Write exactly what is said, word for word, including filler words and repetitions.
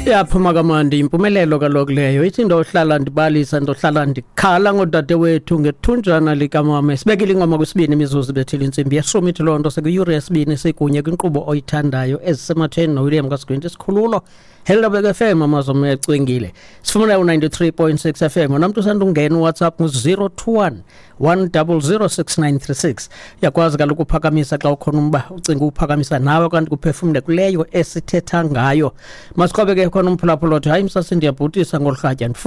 Yaphuma kamandi impumelelo kaloku leyo ithi ndohlala ndibalisa ndohlala ndikhala ngodadewethu ngethunjana likamama sibekile ingoma kwesibini imizuzu bethile insimbi yesomith lonto sekuyure yesibini sikunye kwinkqubo oyithandayo ezisematheni noWilliam kaSigwenti sikhululo Hello Big F M amazome ecwengile sifuna u-ninety-three point six F M namntu sandungena uWhatsApp ngu-zero two one one zero zero six nine three six yakwazi kaloku uphakamisa xa ukhona umba ucinga uphakamisa nawe kanti kuphefumle kuleyo esithetha ngayo masiqhubeke khona umphulaphula othi hayi msasi ndiyabhutisa ngolhlatya